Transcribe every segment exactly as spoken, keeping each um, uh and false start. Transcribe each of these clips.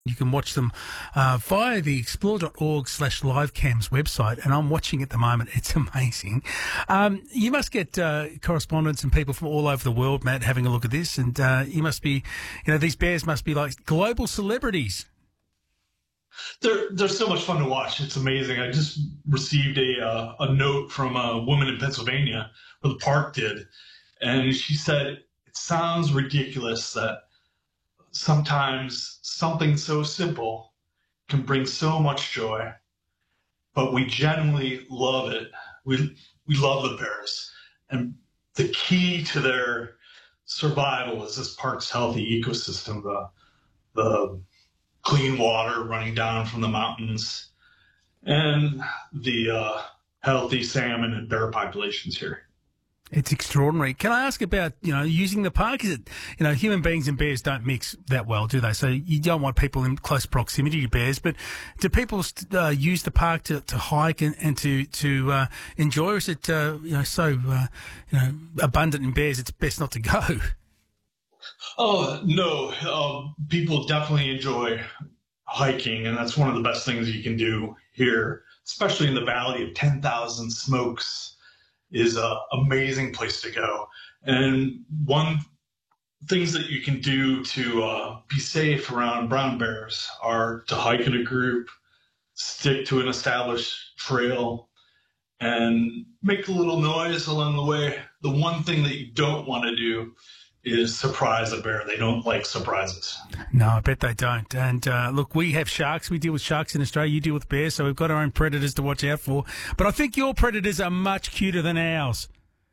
You can watch them uh, via the explore.org slash livecams website, and I'm watching at the moment. It's amazing. Um, you must get uh, correspondents and people from all over the world, Matt, having a look at this, and uh, you must be, you know, these bears must be like global celebrities. They're they're so much fun to watch. It's amazing. I just received a uh, a note from a woman in Pennsylvania, where the park did, and she said it sounds ridiculous that sometimes something so simple can bring so much joy, but we genuinely love it. We we love the bears, and the key to their survival is this park's healthy ecosystem, the the clean water running down from the mountains, and the uh, healthy salmon and bear populations here. It's extraordinary. Can I ask about, you know, using the park? Is it, you know, human beings and bears don't mix that well, do they? So you don't want people in close proximity to bears, but do people uh, use the park to, to hike and, and to, to uh, enjoy, or is it, uh, you know, so, uh, you know, abundant in bears it's best not to go? Oh, no. Um, people definitely enjoy hiking, and that's one of the best things you can do here, especially in the Valley of ten thousand Smokes. Is an amazing place to go. And one things that you can do to uh, be safe around brown bears are to hike in a group, stick to an established trail, and make a little noise along the way. The one thing that you don't want to do is surprise a bear. They don't like surprises. No, I bet they don't. And uh, look, we have sharks. We deal with sharks in Australia. You deal with bears, so we've got our own predators to watch out for. But I think your predators are much cuter than ours.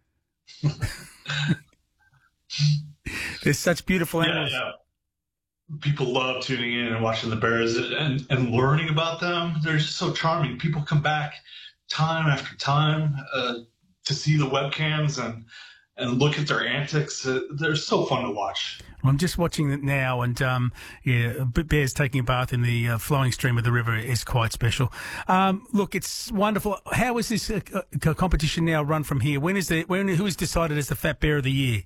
They're such beautiful animals. Yeah, yeah. People love tuning in and watching the bears and, and learning about them. They're just so charming. People come back time after time uh, to see the webcams and and look at their antics. Uh, they're so fun to watch. I'm just watching it now, and um, yeah, bears taking a bath in the uh, flowing stream of the river is quite special. Um, look, it's wonderful. How is this uh, uh, competition now run from here? When is the when who is decided as the Fat Bear of the Year?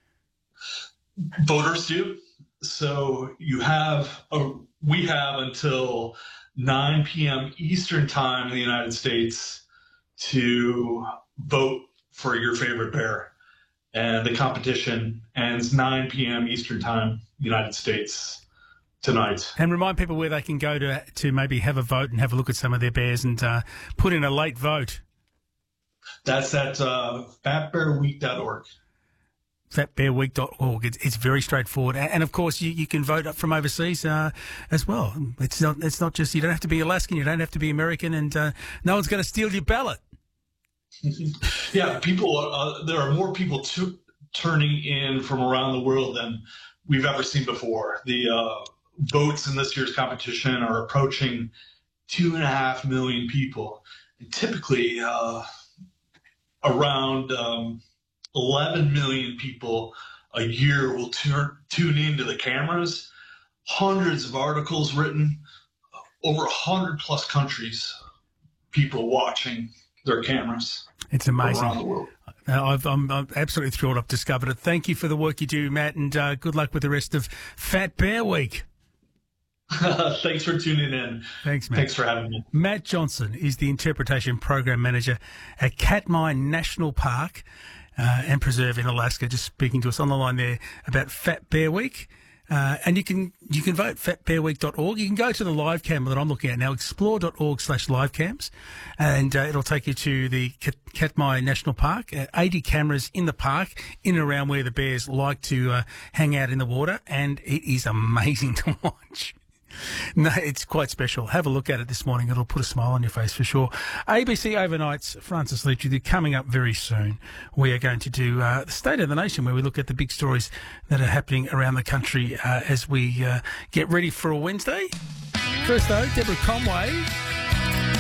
Voters do. So you have a, we have until nine p.m. Eastern time in the United States to vote for your favorite bear. And the competition ends nine p.m. Eastern Time, United States, tonight. And remind people where they can go to to maybe have a vote and have a look at some of their bears and uh, put in a late vote. That's at uh, fat bear week dot org. fat bear week dot org. It's, it's very straightforward. And, of course, you, you can vote up from overseas uh, as well. It's not, it's not just, you don't have to be Alaskan, you don't have to be American, and uh, no one's going to steal your ballot. Yeah, people. Uh, there are more people to, turning in from around the world than we've ever seen before. The uh, votes in this year's competition are approaching two and a half million people. And typically, uh, around um, eleven million people a year will turn, tune into the cameras. Hundreds of articles written, over a hundred plus countries, people watching their cameras. It's amazing. Around the world. Uh, I've, I'm, I'm absolutely thrilled I've discovered it. Thank you for the work you do, Matt, and uh, good luck with the rest of Fat Bear Week. Thanks for tuning in. Thanks, Matt. Thanks for having me. Matt Johnson is the Interpretation Program Manager at Katmai National Park uh, and Preserve in Alaska, just speaking to us on the line there about Fat Bear Week. Uh, and you can you can vote fat bear week dot org. You can go to the live cam that I'm looking at now, explore.org slash livecams, and uh, it'll take you to the Katmai National Park. Uh, eighty cameras in the park, in and around where the bears like to uh, hang out in the water, and it is amazing to watch. No, it's quite special. Have a look at it this morning. It'll put a smile on your face for sure. A B C Overnight's Francis Leach coming up very soon. We are going to do uh, the State of the Nation, where we look at the big stories that are happening around the country uh, as we uh, get ready for a Wednesday. First, though, Deborah Conway